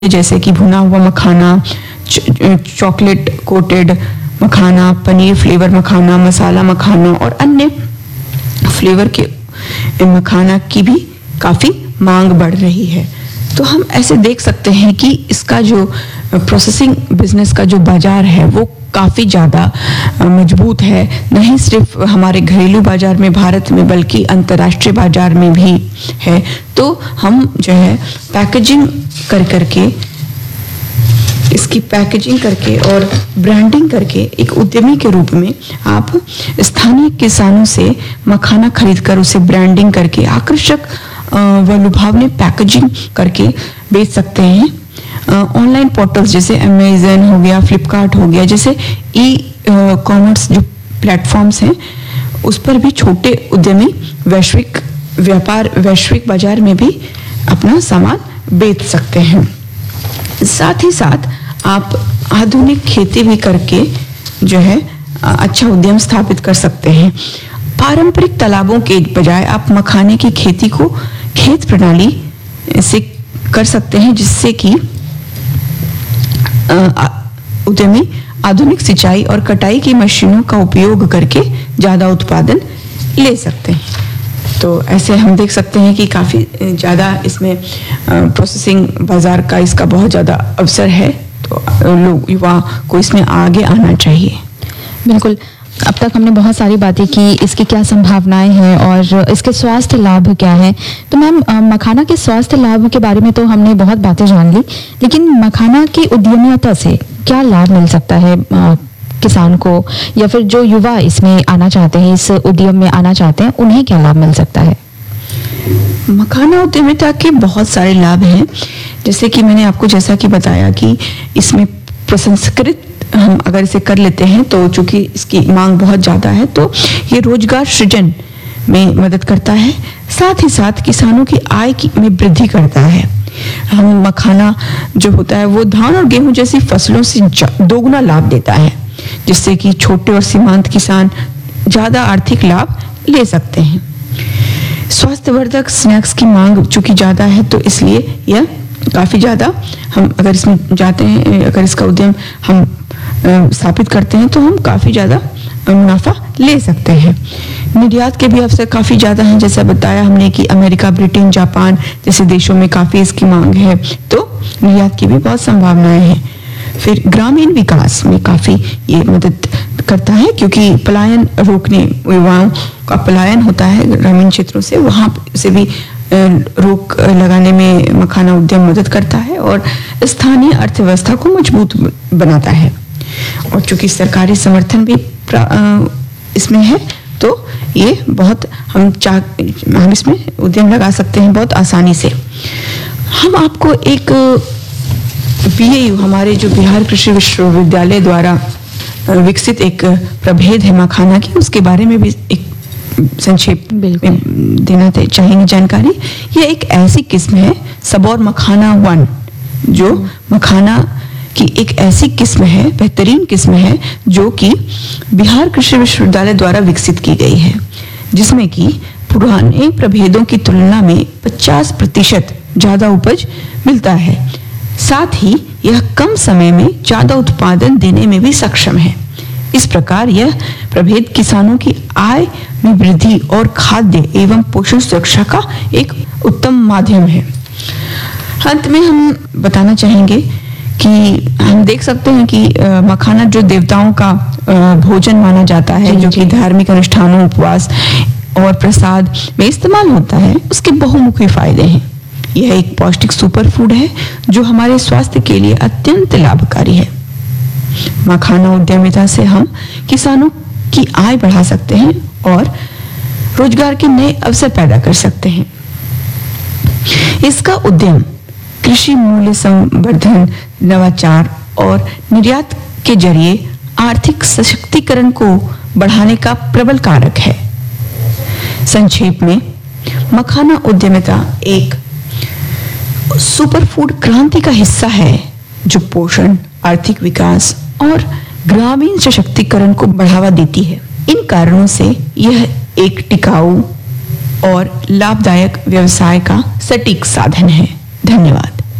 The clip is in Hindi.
जैसे कि भुना हुआ मखाना, चॉकलेट कोटेड मखाना, पनीर फ्लेवर मखाना, मसाला मखाना और अन्य फ्लेवर के मखाना की भी काफ़ी मांग बढ़ रही है। तो हम ऐसे देख सकते हैं कि इसका जो प्रोसेसिंग बिजनेस का जो बाजार है वो काफ़ी ज़्यादा मजबूत है, नहीं सिर्फ हमारे घरेलू बाजार में भारत में बल्कि अंतर्राष्ट्रीय बाजार में भी है। तो हम जो है पैकेजिंग करके इसकी पैकेजिंग करके और ब्रांडिंग करके एक उद्यमी के रूप में आप स्थानीय किसानों से मखाना खरीदकर उसे ब्रांडिंग करके आकर्षक व लुभावने पैकेजिंग करके बेच सकते हैं। ऑनलाइन पोर्टल्स जैसे अमेज़न हो गया, फ्लिपकार्ट हो गया, जैसे कॉमर्स जो प्लेटफॉर्म्स हैं उस पर भी छोटे उद्यमी वैश्विक बाजार में भी अपना सामान बेच सकते हैं। साथ ही साथ आप आधुनिक खेती भी करके जो है अच्छा उद्यम स्थापित कर सकते हैं। पारंपरिक तालाबों के बजाय आप मखाने की खेती को खेत प्रणाली से कर सकते हैं, जिससे कि उद्यमी आधुनिक सिंचाई और कटाई की मशीनों का उपयोग करके ज़्यादा उत्पादन ले सकते हैं। तो ऐसे हम देख सकते हैं कि काफ़ी ज़्यादा इसमें प्रोसेसिंग बाजार का इसका बहुत ज़्यादा अवसर है। तो लोग युवा को इसमें आगे आना चाहिए। बिल्कुल, अब तक हमने बहुत सारी बातें की, इसकी क्या संभावनाएं हैं और इसके स्वास्थ्य लाभ क्या हैं। तो मैम, मखाना के स्वास्थ्य लाभ के बारे में तो हमने बहुत बातें जान ली, लेकिन मखाना की उद्यमिता से क्या लाभ मिल सकता है किसान को, या फिर जो युवा इसमें आना चाहते हैं, इस उद्यम में आना चाहते हैं, उन्हें क्या लाभ मिल सकता है? मखाना उद्यमिता के बहुत सारे लाभ हैं। जैसे कि मैंने आपको जैसा कि बताया कि इसमें प्रसंस्कृत हम अगर इसे कर लेते हैं तो चूंकि इसकी मांग बहुत ज़्यादा है तो ये रोजगार सृजन में मदद करता है, साथ ही साथ किसानों की आय में वृद्धि करता है। हम मखाना जो होता है वो धान और गेहूं जैसी फसलों से दोगुना लाभ देता है, जिससे कि छोटे और सीमांत किसान ज़्यादा आर्थिक लाभ ले सकते हैं। स्वास्थ्यवर्धक स्नैक्स की मांग चूंकि ज़्यादा है तो इसलिए यह काफ़ी ज़्यादा, हम अगर इसमें जाते हैं, अगर इसका उद्यम हम स्थापित करते हैं तो हम काफ़ी ज़्यादा मुनाफा ले सकते हैं। निर्यात के भी अवसर काफ़ी ज़्यादा हैं, जैसा बताया हमने कि अमेरिका, ब्रिटेन, जापान जैसे देशों में काफ़ी इसकी मांग है, तो निर्यात की भी बहुत संभावनाएं हैं। फिर ग्रामीण विकास में काफ़ी ये मदद करता है, क्योंकि पलायन रोकने, युवाओं का पलायन होता है ग्रामीण क्षेत्रों से, वहाँ से भी रोक लगाने में मखाना उद्यम मदद करता है और स्थानीय अर्थव्यवस्था को मजबूत बनाता है। और चूंकि सरकारी समर्थन भी इसमें है तो ये बहुत हम इसमें उद्यम लगा सकते हैं बहुत आसानी से। हम आपको एक BAU, हमारे जो बिहार कृषि विश्वविद्यालय द्वारा विकसित एक प्रभेद है मखाना की, उसके बारे में भी एक संक्षेप में देना चाहेंगे जानकारी। यह एक ऐसी किस्म है, सबौर मखाना 1, जो मखाना की एक ऐसी किस्म है, बेहतरीन किस्म है, जो कि बिहार कृषि विश्वविद्यालय द्वारा विकसित की गई है, जिसमें कि पुराने प्रभेदों की तुलना में 50% ज़्यादा उपज मिलता है। साथ ही यह कम समय में ज़्यादा उत्पादन देने में भी सक्षम है। इस प्रकार यह प्रभेद किसानों की आय में वृद्धि और खाद्य एवं पोषण सुरक्षा का एक उत्तम माध्यम है। अंत में हम बताना चाहेंगे कि हम देख सकते हैं कि मखाना जो देवताओं का भोजन माना जाता है, जो कि धार्मिक अनुष्ठानों, उपवास और प्रसाद में इस्तेमाल होता है, उसके बहुमुखी फायदे हैं। यह एक पौष्टिक सुपर फूड है जो हमारे स्वास्थ्य के लिए अत्यंत लाभकारी है। मखाना उद्यमिता से हम किसानों की आय बढ़ा सकते हैं और रोजगार के नए अवसर पैदा कर सकते हैं। इसका उद्यम कृषि मूल्य संवर्धन, नवाचार और निर्यात के जरिए आर्थिक सशक्तिकरण को बढ़ाने का प्रबल कारक है। संक्षेप में, मखाना उद्यमिता एक सुपर फूड क्रांति का हिस्सा है जो पोषण, आर्थिक विकास और ग्रामीण सशक्तिकरण को बढ़ावा देती है। इन कारणों से यह एक टिकाऊ और लाभदायक व्यवसाय का सटीक साधन है। धन्यवाद।